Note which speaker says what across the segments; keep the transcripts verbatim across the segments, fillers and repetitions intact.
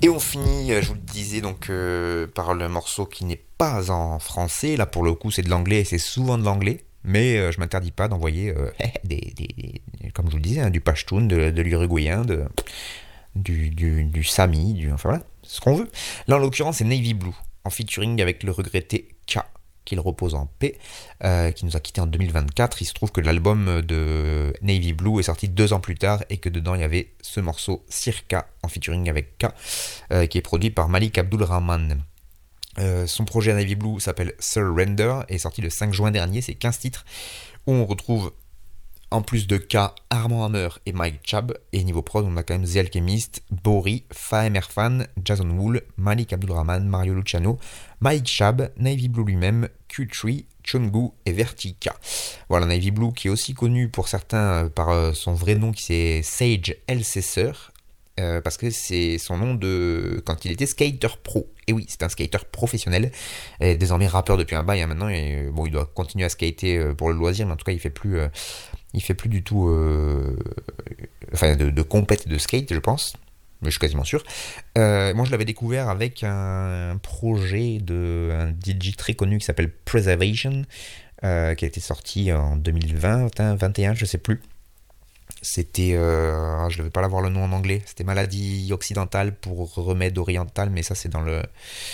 Speaker 1: Et on finit, euh, je vous le disais, donc euh, par le morceau qui n'est pas en français. Là, pour le coup, c'est de l'anglais et c'est souvent de l'anglais. Mais euh, je m'interdis pas d'envoyer, euh, des, des- des- comme je vous le disais, hein, du Pashtun, de, de l'uruguayen, de, du, du, du Sami, du, enfin voilà, ce qu'on veut. Là, en l'occurrence, c'est Navy Blue, en featuring avec le regretté K, qu'il repose en paix, euh, qui nous a quitté en deux mille vingt-quatre. Il se trouve que l'album de Navy Blue est sorti deux ans plus tard et que dedans il y avait ce morceau Circa en featuring avec K, euh, qui est produit par Malik Abdul Rahman. Euh, son projet à Navy Blue s'appelle Surrender et est sorti le cinq juin dernier. C'est quinze titres où on retrouve, en plus de K, Armand Hammer et Mike Chab. Et niveau prod, on a quand même The Alchemist, Bori, Fahem Erfan, Jason Wool, Malik Abdulrahman, Mario Luciano, Mike Chab, Navy Blue lui-même, Q trois, Chungu et Vertica. Voilà, Navy Blue qui est aussi connu pour certains euh, par euh, son vrai nom qui c'est Sage Elsesser. Euh, parce que c'est son nom de quand il était skater pro. Et oui, c'est un skater professionnel, et désormais rappeur depuis un bail, hein, maintenant. Et euh, bon, il doit continuer à skater euh, pour le loisir, mais en tout cas, il fait plus, euh, il fait plus du tout, euh, enfin, de, de compète de skate, je pense. Mais je suis quasiment sûr. Euh, moi, je l'avais découvert avec un projet de un D J très connu qui s'appelle Preservation, euh, qui a été sorti en deux mille vingt, vingt et un, je sais plus. C'était, euh, je ne vais pas l'avoir le nom en anglais. C'était maladie occidentale pour remède oriental, mais ça c'est dans le,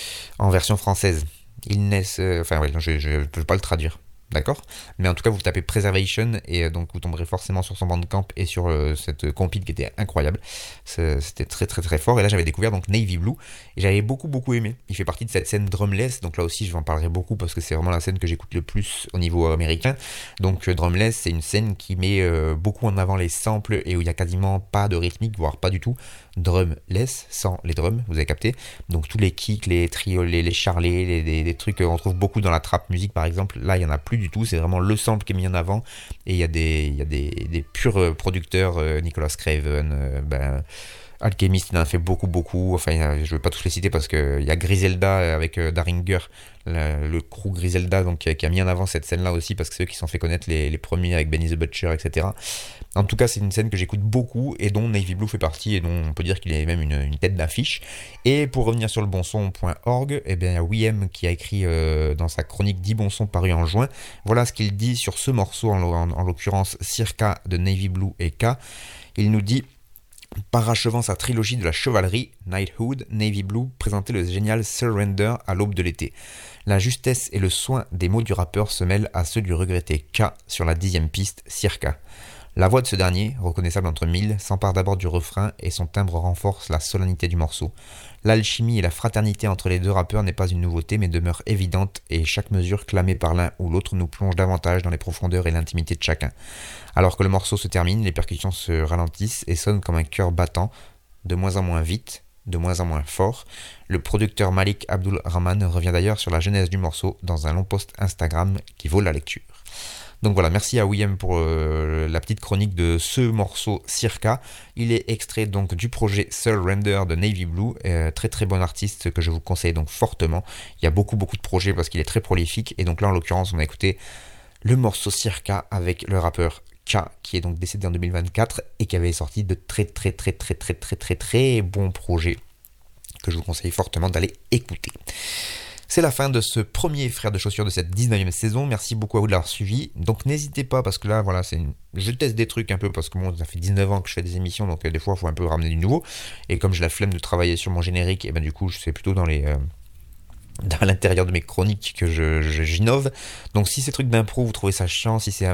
Speaker 1: en version française. Illness, euh, enfin ouais, non, je ne peux pas le traduire. D'accord. Mais en tout cas, vous tapez Preservation et euh, donc vous tomberez forcément sur son bandcamp et sur euh, cette compile qui était incroyable. C'est- C'était très très très fort. Et là, j'avais découvert donc Navy Blue et j'avais beaucoup beaucoup aimé. Il fait partie de cette scène drumless. Donc là aussi, je vous en parlerai beaucoup parce que c'est vraiment la scène que j'écoute le plus au niveau américain. Donc euh, drumless, c'est une scène qui met euh, beaucoup en avant les samples et où il y a quasiment pas de rythmique, voire pas du tout. Drumless, sans les drums, vous avez capté. Donc tous les kicks, les triolets, les charlets, les, les, les trucs qu'on trouve beaucoup dans la trap musique par exemple, là il y en a plus du tout, c'est vraiment le sample qui est mis en avant et il y a des, il y a des, des purs producteurs, euh, Nicolas Craven, euh, ben, Alchemist, il en a fait beaucoup, beaucoup. Enfin, je ne vais pas tous les citer parce qu'il y a Griselda avec euh, Daringer, le, le crew Griselda, donc, qui a, qui a mis en avant cette scène-là aussi parce que c'est eux qui se sont fait connaître les, les premiers avec Benny the Butcher, et cetera. En tout cas, c'est une scène que j'écoute beaucoup et dont Navy Blue fait partie et dont on peut dire qu'il est même une, une tête d'affiche. Et pour revenir sur le bonson point org, eh bien, il y a Wiem qui a écrit euh, dans sa chronique dix bons sons paru en juin. Voilà ce qu'il dit sur ce morceau, en, en, en l'occurrence Circa de Navy Blue et K. Il nous dit: parachevant sa trilogie de la chevalerie, Knighthood, Navy Blue présentait le génial Surrender à l'aube de l'été. La justesse et le soin des mots du rappeur se mêlent à ceux du regretté K sur la dixième piste, Circa. La voix de ce dernier, reconnaissable entre mille, s'empare d'abord du refrain et son timbre renforce la solennité du morceau. L'alchimie et la fraternité entre les deux rappeurs n'est pas une nouveauté mais demeure évidente et chaque mesure clamée par l'un ou l'autre nous plonge davantage dans les profondeurs et l'intimité de chacun. Alors que le morceau se termine, les percussions se ralentissent et sonnent comme un cœur battant, de moins en moins vite, de moins en moins fort. Le producteur Malik Abdul Rahman revient d'ailleurs sur la genèse du morceau dans un long post Instagram qui vaut la lecture. Donc voilà, merci à William pour euh, la petite chronique de ce morceau Circa. Il est extrait donc du projet Surrender de Navy Blue, euh, très très bon artiste que je vous conseille donc fortement. Il y a beaucoup beaucoup de projets parce qu'il est très prolifique et donc là en l'occurrence on a écouté le morceau Circa avec le rappeur K qui est donc décédé en deux mille vingt-quatre et qui avait sorti de très très très très très très très très bons projets que je vous conseille fortement d'aller écouter. C'est la fin de ce premier frère de chaussures de cette dix-neuvième saison. Merci beaucoup à vous de l'avoir suivi. Donc n'hésitez pas parce que là, voilà, c'est une... je teste des trucs un peu parce que bon, ça fait dix-neuf ans que je fais des émissions, donc euh, des fois, il faut un peu ramener du nouveau. Et comme j'ai la flemme de travailler sur mon générique, et ben du coup, je fais plutôt dans les... Euh... dans l'intérieur de mes chroniques que je, je, j'innove. Donc si ces trucs d'impro, vous trouvez ça chiant, si c'est un